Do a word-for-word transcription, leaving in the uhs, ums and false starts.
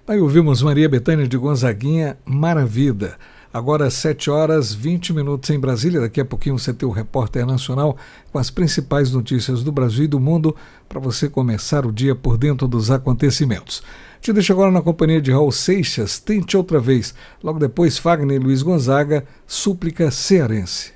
Aí ouvimos Maria Bethânia de Gonzaguinha, Maravilha. Agora sete horas e vinte minutos em Brasília. Daqui a pouquinho você tem o Repórter Nacional com as principais notícias do Brasil e do mundo para você começar o dia por dentro dos acontecimentos. Te deixo agora na companhia de Raul Seixas, Tente Outra Vez. Logo depois, Fagner e Luiz Gonzaga, Súplica Cearense.